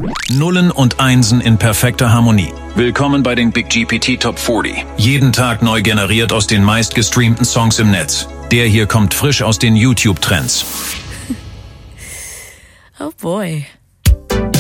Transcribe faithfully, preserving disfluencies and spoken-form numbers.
Nullen und Einsen in perfekter Harmonie. Willkommen bei den Big G P T Top vierzig. Jeden Tag neu generiert aus den meistgestreamten Songs im Netz. Der hier kommt frisch aus den YouTube-Trends. Oh boy.